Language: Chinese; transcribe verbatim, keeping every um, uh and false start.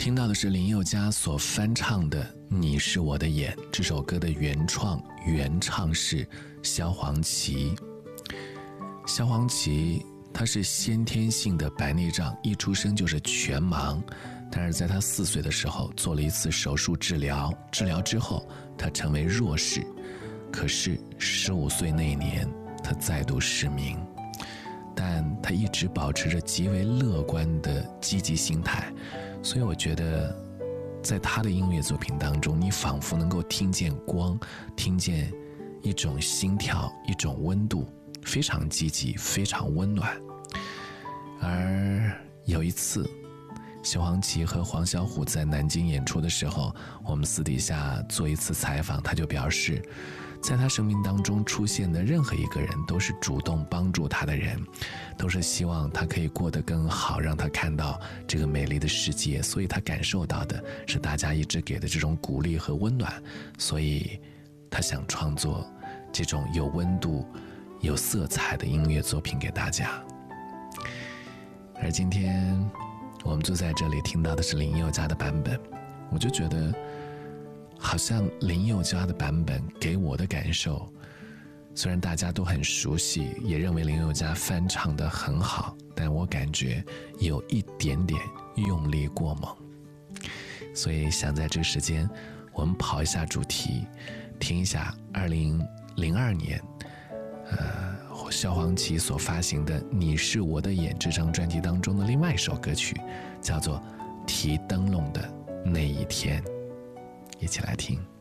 听到的是林宥嘉所翻唱的《你是我的眼》，这首歌的原创原唱是萧煌奇。萧煌奇他是先天性的白内障，一出生就是全盲，但是在他四岁的时候做了一次手术治疗，治疗之后他成为弱视，可是十五岁那一年他再度失明，但他一直保持着极为乐观的积极心态，所以我觉得在他的音乐作品当中，你仿佛能够听见光，听见一种心跳，一种温度，非常积极，非常温暖。而有一次萧煌奇和黄小琥在南京演出的时候，我们私底下做一次采访，他就表示在他生命当中出现的任何一个人都是主动帮助他的人，都是希望他可以过得更好，让他看到这个美丽的世界，所以他感受到的是大家一直给的这种鼓励和温暖，所以他想创作这种有温度有色彩的音乐作品给大家。而今天我们就在这里听到的是林宥嘉的版本，我就觉得好像林宥嘉的版本给我的感受，虽然大家都很熟悉，也认为林宥嘉翻唱得很好，但我感觉有一点点用力过猛。所以想在这个时间我们跑一下主题，听一下二零零二年呃萧煌奇所发行的《你是我的眼》这张专辑当中的另外一首歌曲，叫做《提灯笼的那一天》，一起来听。